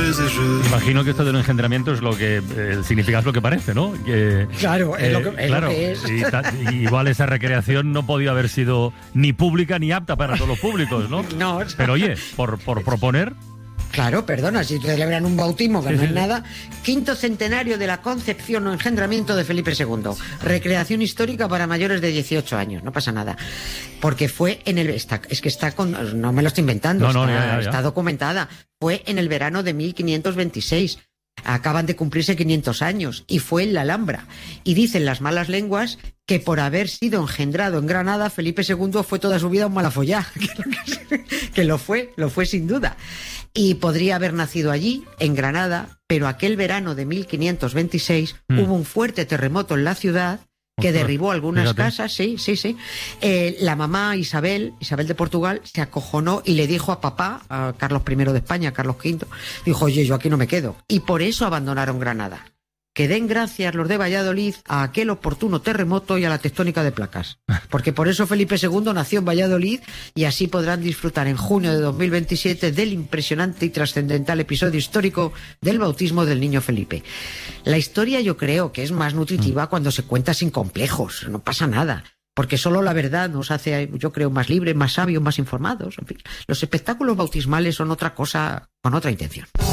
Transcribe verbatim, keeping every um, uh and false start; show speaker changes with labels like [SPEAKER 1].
[SPEAKER 1] Imagino que esto del engendramiento es lo que eh, significa es lo que parece, ¿no? Que,
[SPEAKER 2] claro, es,
[SPEAKER 1] eh,
[SPEAKER 2] lo, que, es
[SPEAKER 1] claro,
[SPEAKER 2] lo que es.
[SPEAKER 1] Y ta, y igual esa recreación no podía haber sido ni pública ni apta para todos los públicos, ¿no?
[SPEAKER 2] No, o sea,
[SPEAKER 1] pero oye, por, por proponer...
[SPEAKER 2] Claro, perdona, si celebran un bautismo que
[SPEAKER 1] sí,
[SPEAKER 2] no
[SPEAKER 1] sí,
[SPEAKER 2] es
[SPEAKER 1] sí.
[SPEAKER 2] nada. Quinto centenario de la concepción o engendramiento de Felipe segundo. Recreación histórica para mayores de dieciocho años, no pasa nada. Porque fue en el... Está, es que está con... No me lo estoy inventando,
[SPEAKER 1] No, no,
[SPEAKER 2] está,
[SPEAKER 1] ya, ya, ya.
[SPEAKER 2] está documentada. Fue en el verano de mil quinientos veintiséis. Acaban de cumplirse quinientos años y fue en la Alhambra. Y dicen las malas lenguas que por haber sido engendrado en Granada, Felipe segundo fue toda su vida un malafollá. Que lo fue, lo fue sin duda. Y podría haber nacido allí, en Granada, pero aquel verano de mil quinientos veintiséis mm. hubo un fuerte terremoto en la ciudad que derribó algunas Fíjate. casas, sí, sí, sí. Eh, la mamá Isabel, Isabel de Portugal, se acojonó y le dijo a papá, a Carlos primero de España, Carlos quinto, dijo, oye, yo aquí no me quedo. Y por eso abandonaron Granada. Que den gracias los de Valladolid a aquel oportuno terremoto y a la tectónica de placas. Porque por eso Felipe segundo nació en Valladolid y así podrán disfrutar en junio de dos mil veintisiete del impresionante y trascendental episodio histórico del bautismo del niño Felipe. La historia yo creo que es más nutritiva cuando se cuenta sin complejos, no pasa nada. Porque solo la verdad nos hace, yo creo, más libres, más sabios, más informados. En fin, los espectáculos bautismales son otra cosa con otra intención.